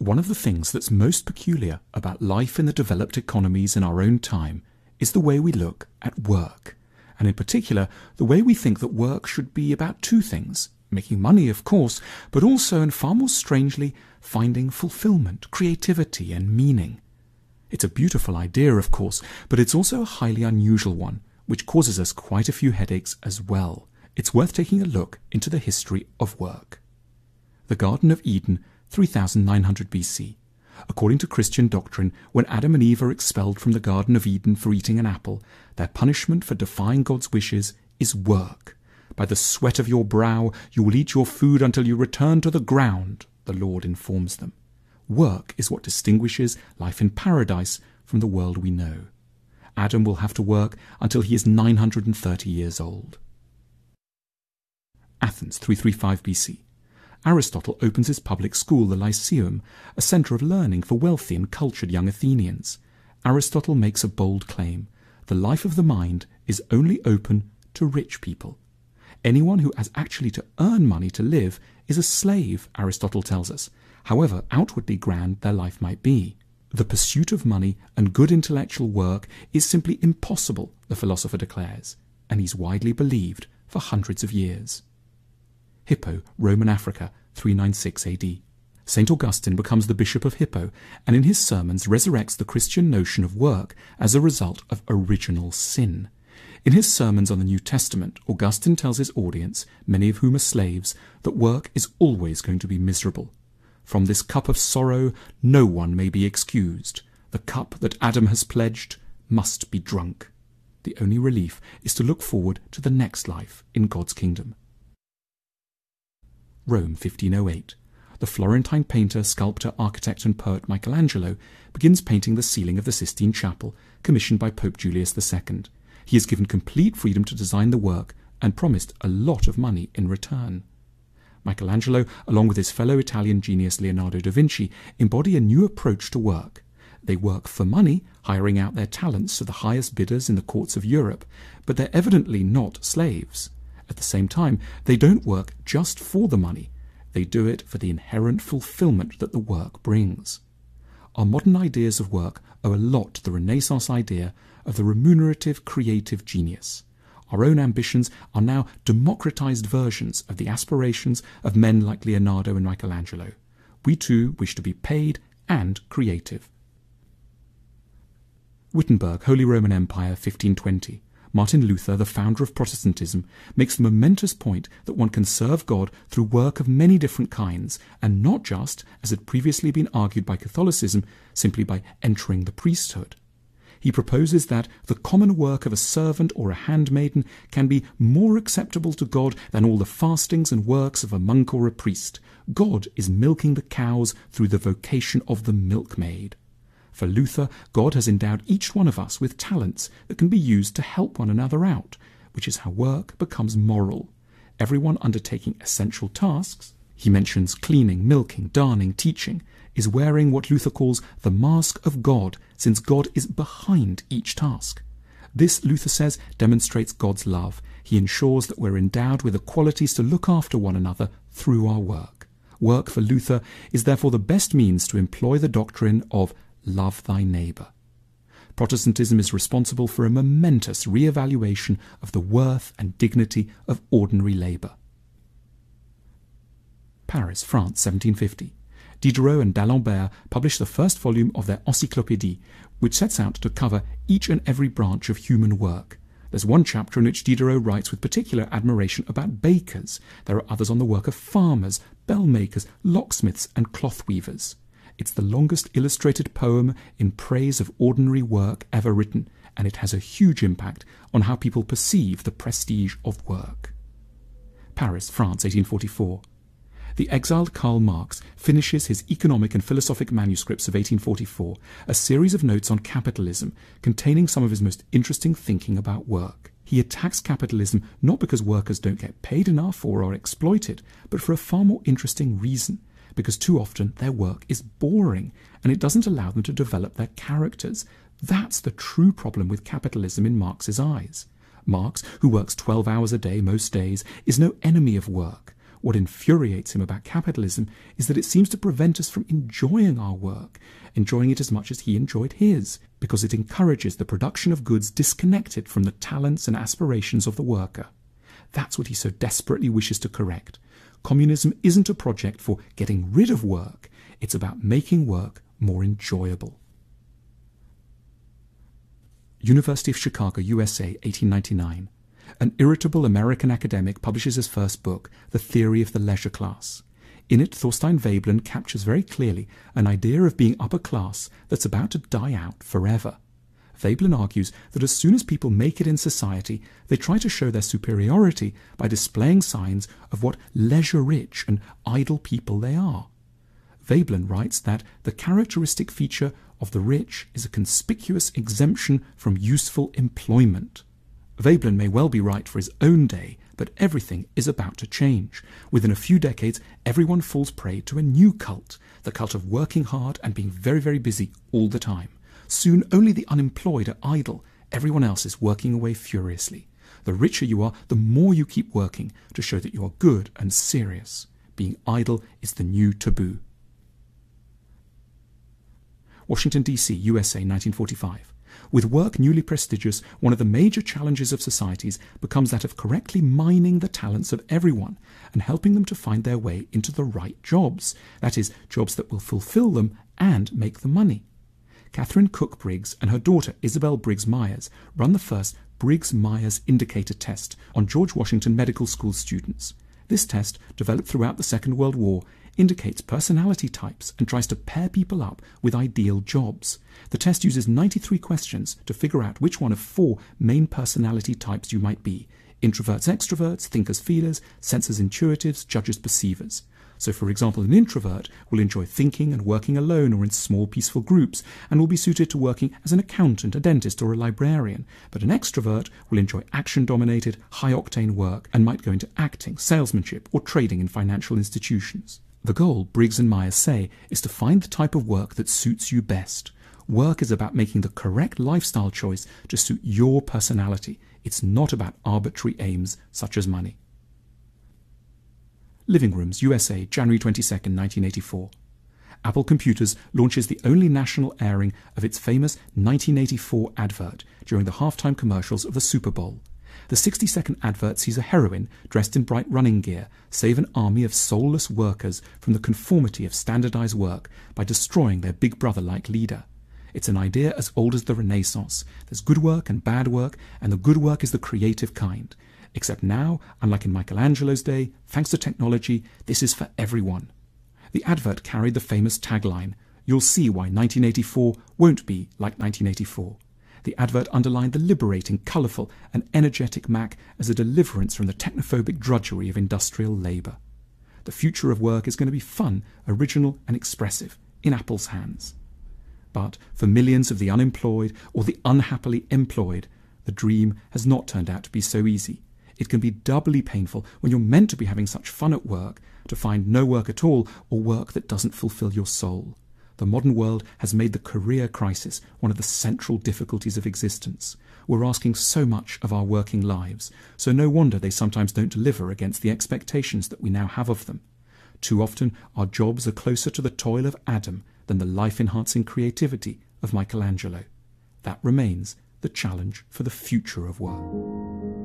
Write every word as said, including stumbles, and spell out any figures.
One of the things that's most peculiar about life in the developed economies in our own time is the way we look at work, and in particular the way we think that work should be about two things: making money, of course, but also, and far more strangely, finding fulfillment, creativity and meaning. It's a beautiful idea, of course, but it's also a highly unusual one, which causes us quite a few headaches as well. It's worth taking a look into the history of work. The Garden of Eden, three thousand nine hundred B C. According to Christian doctrine, when Adam and Eve are expelled from the Garden of Eden for eating an apple, their punishment for defying God's wishes is work. By the sweat of your brow you will eat your food until you return to the ground, the Lord informs them. Work is what distinguishes life in paradise from the world we know. Adam will have to work until he is nine hundred thirty years old. Athens, three thirty-five B C. Aristotle opens his public school, the Lyceum, a centre of learning for wealthy and cultured young Athenians. Aristotle makes a bold claim: the life of the mind is only open to rich people. Anyone who has actually to earn money to live is a slave, Aristotle tells us, however outwardly grand their life might be. The pursuit of money and good intellectual work is simply impossible, the philosopher declares, and he's widely believed for hundreds of years. Hippo, Roman Africa, three ninety-six A D. Saint Augustine becomes the Bishop of Hippo, and in his sermons resurrects the Christian notion of work as a result of original sin. In his sermons on the New Testament, Augustine tells his audience, many of whom are slaves, that work is always going to be miserable. From this cup of sorrow no one may be excused. The cup that Adam has pledged must be drunk. The only relief is to look forward to the next life in God's kingdom. Rome, fifteen oh eight. The Florentine painter, sculptor, architect and poet Michelangelo begins painting the ceiling of the Sistine Chapel, commissioned by Pope Julius the Second. He is given complete freedom to design the work and promised a lot of money in return. Michelangelo, along with his fellow Italian genius Leonardo da Vinci, embody a new approach to work. They work for money, hiring out their talents to the highest bidders in the courts of Europe, but they're evidently not slaves. At the same time, they don't work just for the money. They do it for the inherent fulfillment that the work brings. Our modern ideas of work owe a lot to the Renaissance idea of the remunerative creative genius. Our own ambitions are now democratized versions of the aspirations of men like Leonardo and Michelangelo. We too wish to be paid and creative. Wittenberg, Holy Roman Empire, fifteen twenty. Martin Luther, the founder of Protestantism, makes the momentous point that one can serve God through work of many different kinds, and not just, as had previously been argued by Catholicism, simply by entering the priesthood. He proposes that the common work of a servant or a handmaiden can be more acceptable to God than all the fastings and works of a monk or a priest. God is milking the cows through the vocation of the milkmaid. For Luther, God has endowed each one of us with talents that can be used to help one another out, which is how work becomes moral. Everyone undertaking essential tasks, he mentions cleaning, milking, darning, teaching, is wearing what Luther calls the mask of God, since God is behind each task. This, Luther says, demonstrates God's love. He ensures that we're endowed with the qualities to look after one another through our work. Work, for Luther, is therefore the best means to employ the doctrine of love thy neighbour. Protestantism is responsible for a momentous re-evaluation of the worth and dignity of ordinary labour. Paris, France, seventeen fifty. Diderot and D'Alembert published the first volume of their Encyclopédie, which sets out to cover each and every branch of human work. There's one chapter in which Diderot writes with particular admiration about bakers. There are others on the work of farmers, bell makers, locksmiths and cloth weavers. It's the longest illustrated poem in praise of ordinary work ever written, and it has a huge impact on how people perceive the prestige of work. Paris, France, eighteen forty-four. The exiled Karl Marx finishes his economic and philosophic manuscripts of eighteen forty-four, a series of notes on capitalism containing some of his most interesting thinking about work. He attacks capitalism not because workers don't get paid enough or are exploited, but for a far more interesting reason, because too often their work is boring and it doesn't allow them to develop their characters. That's the true problem with capitalism in Marx's eyes. Marx, who works twelve hours a day most days, is no enemy of work. What infuriates him about capitalism is that it seems to prevent us from enjoying our work, enjoying it as much as he enjoyed his, because it encourages the production of goods disconnected from the talents and aspirations of the worker. That's what he so desperately wishes to correct. Communism isn't a project for getting rid of work, it's about making work more enjoyable. University of Chicago, U S A, eighteen ninety-nine. An irritable American academic publishes his first book, The Theory of the Leisure Class. In it, Thorstein Veblen captures very clearly an idea of being upper class that's about to die out forever. Veblen argues that as soon as people make it in society, they try to show their superiority by displaying signs of what leisure-rich and idle people they are. Veblen writes that the characteristic feature of the rich is a conspicuous exemption from useful employment. Veblen may well be right for his own day, but everything is about to change. Within a few decades, everyone falls prey to a new cult, the cult of working hard and being very, very busy all the time. Soon only the unemployed are idle. Everyone else is working away furiously. The richer you are, the more you keep working to show that you are good and serious. Being idle is the new taboo. Washington, D C, U S A, nineteen forty-five. With work newly prestigious, one of the major challenges of societies becomes that of correctly mining the talents of everyone and helping them to find their way into the right jobs, that is, jobs that will fulfill them and make them money. Catherine Cook Briggs and her daughter Isabel Briggs Myers run the first Briggs-Myers Indicator Test on George Washington Medical School students. This test, developed throughout the Second World War, indicates personality types and tries to pair people up with ideal jobs. The test uses ninety-three questions to figure out which one of four main personality types you might be: introverts, extroverts, thinkers, feelers, sensors, intuitives, judges, perceivers. So, for example, an introvert will enjoy thinking and working alone or in small, peaceful groups, and will be suited to working as an accountant, a dentist, or a librarian. But an extrovert will enjoy action-dominated, high-octane work and might go into acting, salesmanship, or trading in financial institutions. The goal, Briggs and Myers say, is to find the type of work that suits you best. Work is about making the correct lifestyle choice to suit your personality. It's not about arbitrary aims such as money. Living Rooms, U S A, January twenty-second, nineteen eighty-four. Apple Computers launches the only national airing of its famous nineteen eighty-four advert during the halftime commercials of the Super Bowl. The sixty-second advert sees a heroine dressed in bright running gear save an army of soulless workers from the conformity of standardized work by destroying their big brother-like leader. It's an idea as old as the Renaissance. There's good work and bad work, and the good work is the creative kind. Except now, unlike in Michelangelo's day, thanks to technology, this is for everyone. The advert carried the famous tagline, "You'll see why nineteen eighty-four won't be like nineteen eighty-four." The advert underlined the liberating, colourful and energetic Mac as a deliverance from the technophobic drudgery of industrial labour. The future of work is going to be fun, original and expressive, in Apple's hands. But for millions of the unemployed or the unhappily employed, the dream has not turned out to be so easy. It can be doubly painful when you're meant to be having such fun at work to find no work at all or work that doesn't fulfill your soul. The modern world has made the career crisis one of the central difficulties of existence. We're asking so much of our working lives, so no wonder they sometimes don't deliver against the expectations that we now have of them. Too often our jobs are closer to the toil of Adam than the life-enhancing creativity of Michelangelo. That remains the challenge for the future of work.